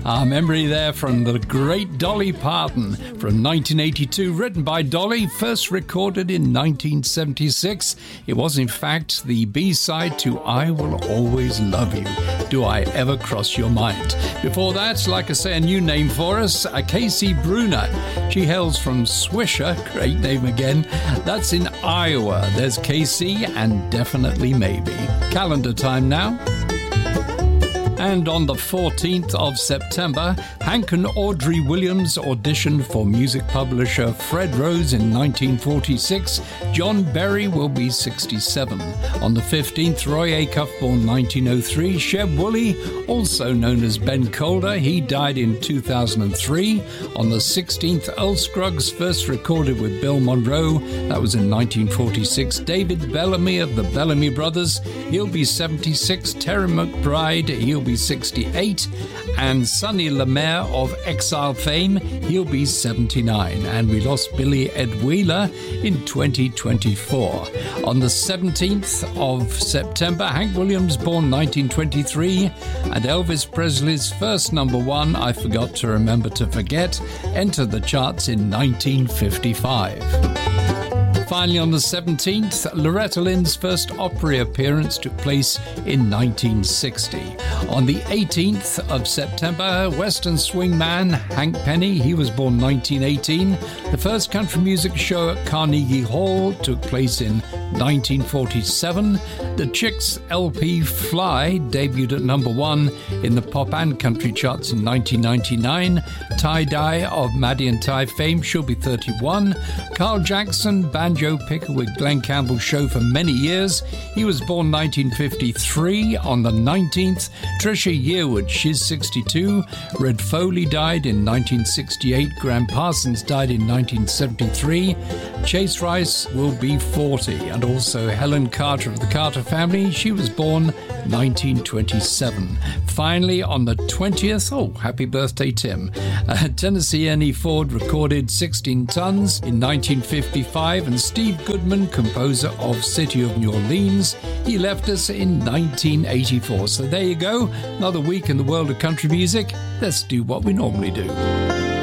Our memory there from the great Dolly Parton from 1982, written by Dolly, first recorded in 1976. It was, in fact, the B-side to I Will Always Love You. Do I Ever Cross Your Mind? Before that, like I say, a new name for us, Casey Bruner. She hails from Swisher, great name again. That's in Iowa. There's Casey and Definitely Maybe. Calendar time now. And on the 14th of September, Hank and Audrey Williams auditioned for music publisher Fred Rose in 1946. John Berry will be 67. On the 15th, Roy Acuff, born 1903. Sheb Wooley, also known as Ben Calder, he died in 2003. On the 16th, Earl Scruggs first recorded with Bill Monroe. That was in 1946. David Bellamy of the Bellamy Brothers, he'll be 76. Terry McBride, he'll be 68, and Sonny Lemaire of Exile fame, he'll be 79, and we lost Billy Ed Wheeler in 2024. On the 17th of September, Hank Williams, born 1923, and Elvis Presley's first number one, I Forgot to Remember to Forget, entered the charts in 1955. Finally, on the 17th, Loretta Lynn's first Opry appearance took place in 1960. On the 18th of September, Western swing man Hank Penny, he was born 1918. The first country music show at Carnegie Hall took place in 1947. The Chicks LP Fly debuted at number one in the pop and country charts in 1999. Tie-Dye of Maddie and Ty fame, she'll be 31. Carl Jackson, banjo picker with Glenn Campbell's show for many years. He was born 1953. On the 19th, Trisha Yearwood, she's 62. Red Foley died in 1968. Graham Parsons died in 1973. Chase Rice will be 40. And also Helen Carter of the Carter family, she was born 1927. Finally, on the 20th, oh, happy birthday, Tim. Tennessee Ernie Ford recorded 16 Tons in 1955, and Steve Goodman, composer of City of New Orleans, he left us in 1984. So there you go, another week in the world of country music. Let's do what we normally do.